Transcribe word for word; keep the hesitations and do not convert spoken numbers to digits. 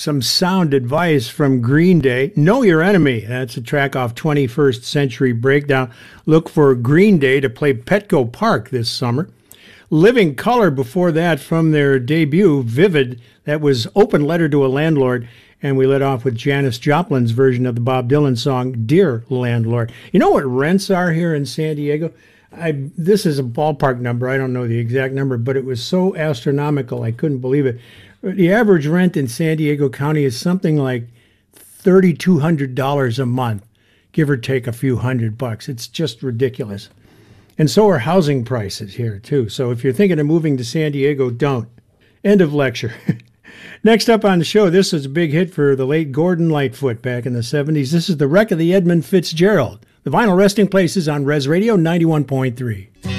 some sound advice from Green Day. Know Your Enemy. That's a track off twenty-first Century Breakdown. Look for Green Day to play Petco Park this summer. Living Color before that from their debut, Vivid. That was Open Letter to a Landlord. And we let off with Janis Joplin's version of the Bob Dylan song, Dear Landlord. You know what rents are here in San Diego? I, this is a ballpark number. I don't know the exact number, but it was so astronomical. I couldn't believe it. The average rent in San Diego County is something like three thousand two hundred dollars a month, give or take a few hundred bucks. It's just ridiculous. And so are housing prices here, too. So if you're thinking of moving to San Diego, don't. End of lecture. Next up on the show, this was a big hit for the late Gordon Lightfoot back in the seventies. This is The Wreck of the Edmund Fitzgerald. The Vinyl Resting Place is on Res Radio ninety-one point three.